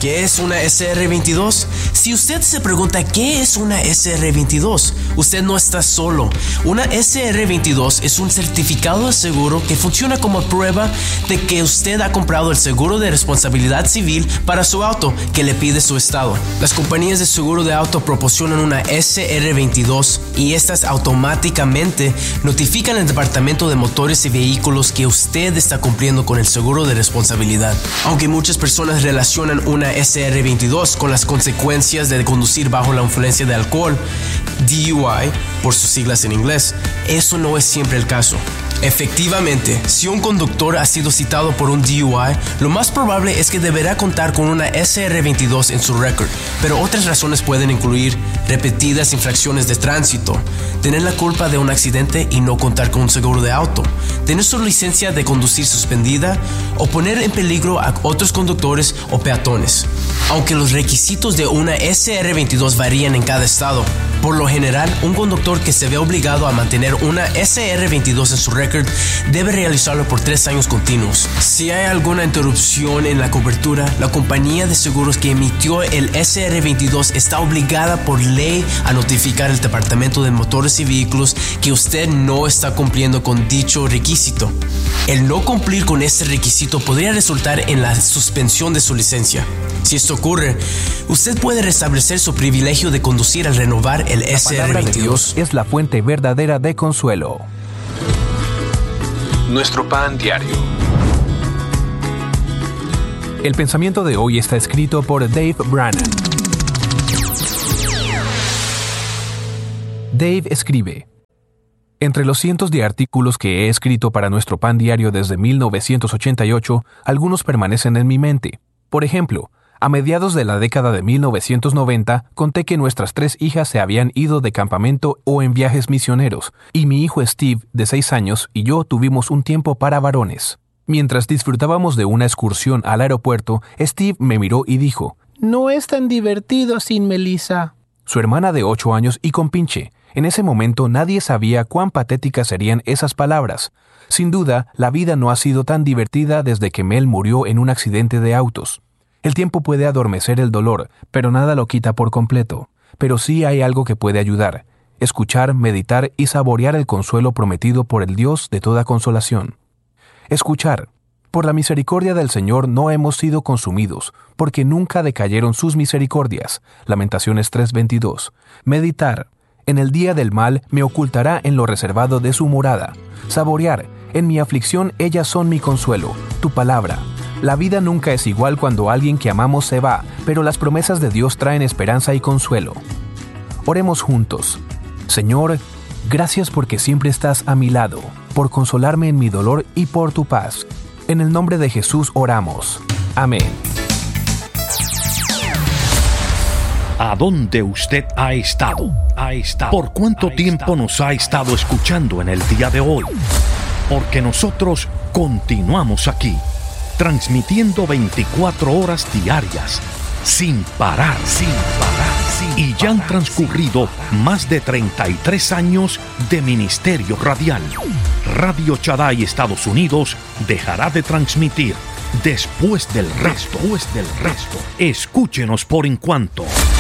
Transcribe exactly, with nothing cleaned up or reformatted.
¿Qué es una S R veintidós? Si usted se pregunta qué es una S R veintidós, usted no está solo. Una S R veintidós es un certificado de seguro que funciona como prueba de que usted ha comprado el seguro de responsabilidad civil para su auto que le pide su estado. Las compañías de seguro de auto proporcionan una S R veintidós y estas automáticamente notifican al Departamento de Motores y Vehículos que usted está cumpliendo con el seguro de responsabilidad. Aunque muchas personas relacionan una S R veintidós con las consecuencias de conducir bajo la influencia de alcohol, D U I por sus siglas en inglés, eso no es siempre el caso. Efectivamente, si un conductor ha sido citado por un D U I, lo más probable es que deberá contar con una S R veintidós en su récord, pero otras razones pueden incluir repetidas infracciones de tránsito, tener la culpa de un accidente y no contar con un seguro de auto, tener su licencia de conducir suspendida o poner en peligro a otros conductores o peatones. Aunque los requisitos de una S R veintidós varían en cada estado, por lo general, un conductor que se ve obligado a mantener una S R veintidós en su récord debe realizarlo por tres años continuos. Si hay alguna interrupción en la cobertura, la compañía de seguros que emitió el S R veintidós está obligada por ley a notificar al Departamento de Motores y Vehículos que usted no está cumpliendo con dicho requisito. El no cumplir con este requisito podría resultar en la suspensión de su licencia. Si esto ocurre, usted puede restablecer su privilegio de conducir al renovar el S R veintidós. La palabra de Dios es la fuente verdadera de consuelo. Nuestro pan diario. El pensamiento de hoy está escrito por Dave Brannan. Dave escribe: entre los cientos de artículos que he escrito para nuestro pan diario desde mil novecientos ochenta y ocho, algunos permanecen en mi mente. Por ejemplo, a mediados de la década de mil novecientos noventa, conté que nuestras tres hijas se habían ido de campamento o en viajes misioneros, y mi hijo Steve, de seis años, y yo tuvimos un tiempo para varones. Mientras disfrutábamos de una excursión al aeropuerto, Steve me miró y dijo: «No es tan divertido sin Melissa». Su hermana de ocho años y compinche. En ese momento nadie sabía cuán patéticas serían esas palabras. Sin duda, la vida no ha sido tan divertida desde que Mel murió en un accidente de autos. El tiempo puede adormecer el dolor, pero nada lo quita por completo. Pero sí hay algo que puede ayudar: escuchar, meditar y saborear el consuelo prometido por el Dios de toda consolación. Escuchar. Por la misericordia del Señor no hemos sido consumidos, porque nunca decayeron sus misericordias. Lamentaciones tres veintidós. Meditar. En el día del mal me ocultará en lo reservado de su morada. Saborear. En mi aflicción ellas son mi consuelo. Tu palabra. La vida nunca es igual cuando alguien que amamos se va, pero las promesas de Dios traen esperanza y consuelo. Oremos juntos. Señor, gracias porque siempre estás a mi lado, por consolarme en mi dolor y por tu paz. En el nombre de Jesús oramos. Amén. ¿A dónde usted ha estado? ¿Ha estado? ¿Por cuánto tiempo nos ha estado escuchando en el día de hoy? Porque nosotros continuamos aquí, transmitiendo veinticuatro horas diarias, sin parar, sin parar, sin y ya han transcurrido más de treinta y tres años de ministerio radial. Radio Shaddai Estados Unidos dejará de transmitir después del resto. Después del resto. Escúchenos por en cuanto.